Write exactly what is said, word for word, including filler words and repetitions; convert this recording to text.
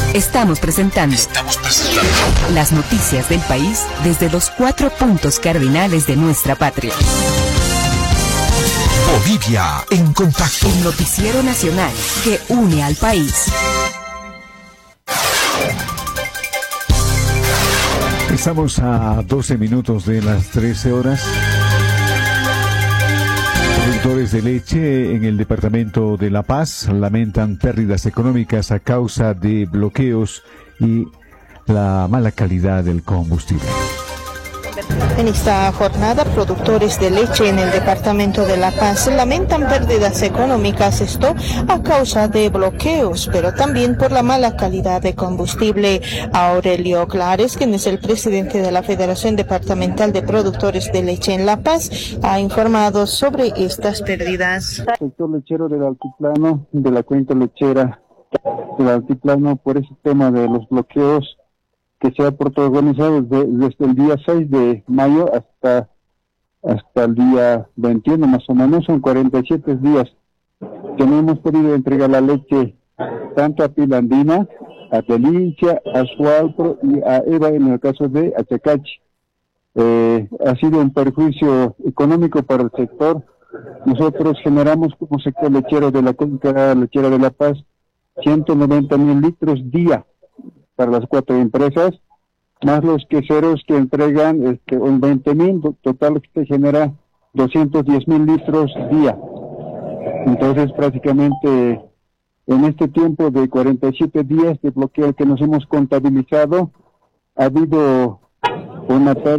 Estamos presentando, Estamos presentando las noticias del país desde los cuatro puntos cardinales de nuestra patria. Bolivia en contacto. El noticiero nacional que une al país. Estamos a doce minutos de las trece horas. Productores de leche en el departamento de La Paz lamentan pérdidas económicas a causa de bloqueos y la mala calidad del combustible. En esta jornada, productores de leche en el departamento de La Paz lamentan pérdidas económicas, esto a causa de bloqueos, pero también por la mala calidad de combustible. Aurelio Clares, quien es el presidente de la Federación Departamental de Productores de Leche en La Paz, ha informado sobre estas pérdidas. El sector lechero del altiplano, de la cuenca lechera del altiplano, por ese tema de los bloqueos que se ha protagonizado desde, desde el día seis de mayo hasta hasta el día veintiuno, más o menos, son cuarenta y siete días que no hemos podido entregar la leche tanto a Pilandina, a Telincha, a Sualpro y a Eva en el caso de Achacachi. Eh, ha sido un perjuicio económico para el sector. Nosotros generamos como sector lechero de la cuenca lechera de La Paz ciento noventa mil litros día para las cuatro empresas, más los queseros que entregan este, un veinte mil, total que se genera doscientos diez mil litros día. Entonces prácticamente en este tiempo de cuarenta y siete días de bloqueo que nos hemos contabilizado, ha habido una pérdida